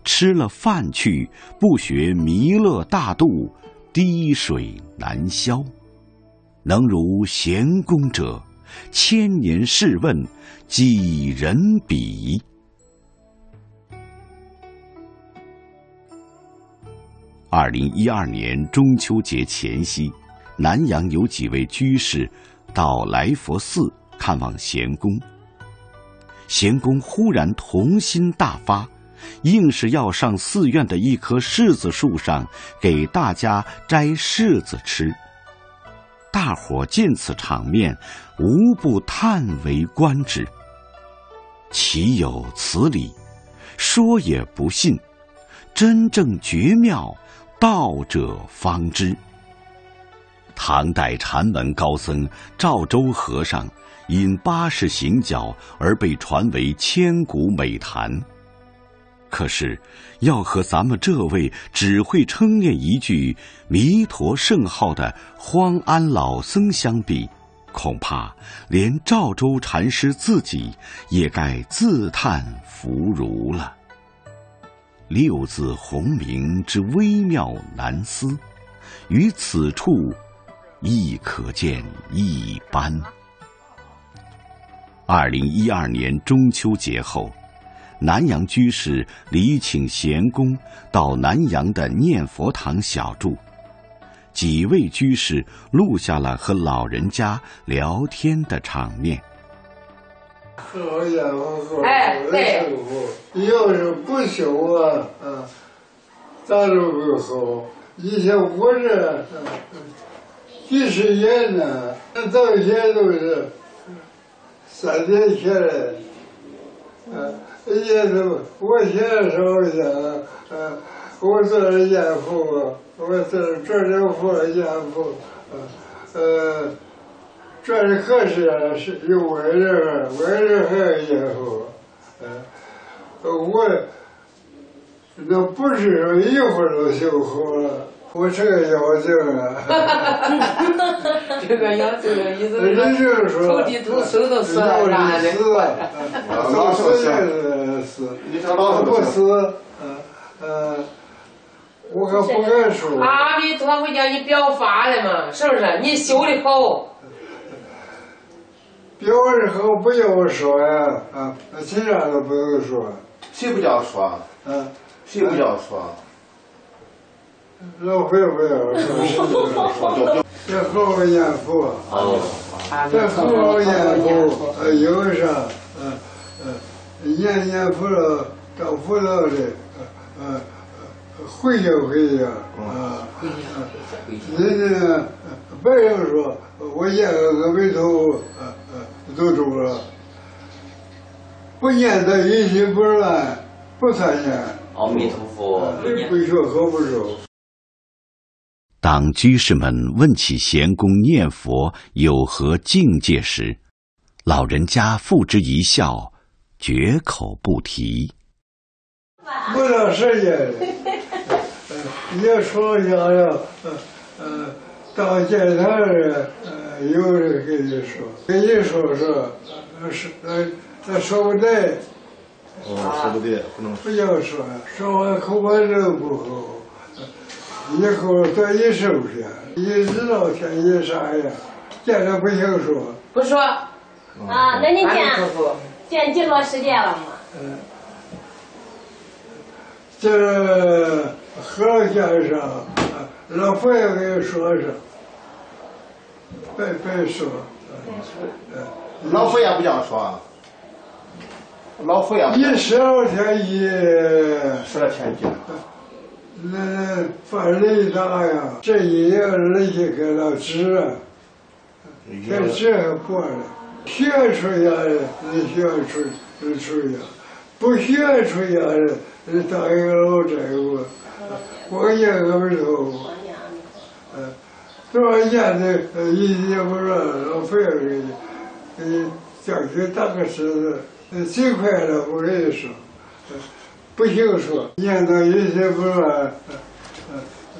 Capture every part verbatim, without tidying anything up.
吃了饭去，不学弥勒大度，滴水难消。能如贤公者，千年试问几人比？二零一二年中秋节前夕，南阳有几位居士到来佛寺看望贤公。贤公忽然童心大发，硬是要上寺院的一棵柿子树上给大家摘柿子吃。大伙见此场面，无不叹为观止。岂有此理！说也不信，真正绝妙，道者方知。唐代禅门高僧赵州和尚因八十行脚而被传为千古美谈。可是要和咱们这位只会称念一句弥陀圣号的荒安老僧相比，恐怕连赵州禅师自己也该自叹弗如了。六字洪名之微妙难思，于此处亦可见一斑。二零一二年中秋节后，南阳居士礼请贤公到南阳的念佛堂小住，几位居士录下了和老人家聊天的场面。 好家伙，哎，对，要是不修啊，啊，咋都不好。以前我这几十年呢，到现在都是三年前来，啊。也都，我现在说一下，呃，我做了严父，我做了做了父严父，呃，这的可是是有外人，外人还有严父，呃，我那不是说一会儿就修好了，我这个要求啊， 这个要求的意思是说， 投地图手都死了，啥的， 老是是，你说老不是，嗯呃，我可不敢说。 阿弥陀佛叫你表法了嘛，是不是？你修的好。 表的好不要说呀，啊，其他都不用说。 谁不叫说？ 嗯， 谁不叫说？ 老会不要说，这好好念佛，这好好念佛，呃，有啥，呃呃，念念佛了，找佛了的，呃呃，回家回家，啊，人家别人说我念个阿弥陀佛，呃呃，都中了，不念他一心不乱，不参念。 阿弥陀佛， 不说和不说。 当居士们问起贤公念佛有何境界时，老人家付之一笑，绝口不提。 不到时间，也说一下了，呃呃，到见他人，呃，有人跟你说，跟你说说，呃是呃，他说不对。 哦，说不对，不能不要说，说完口把人不好。以后多一收下，你知道天意啥呀？见着不行说。 不说。 啊，那你见见几多时间了嘛？ 嗯，这和尚先生，老佛爷给你说说，别别说。 老佛爷不叫说。老佛爷。 一十二天一。 十二天一。 那犯雷大呀，这一夜那些给了纸啊，这纸还过了，学出来的那学出出呀，不学出来的那当一个老债务，我也个不头，呃，多少年的一年不说老费给你，给你叫去打个石子，几块了我跟你说。不行说，念到一些不乱，嗯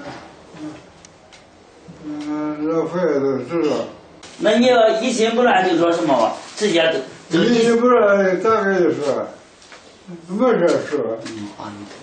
嗯嗯，老佛爷都知道。 那你要一心不乱就说什么吧？直接一心不乱咋跟你说？没这说。 嗯，阿弥陀佛。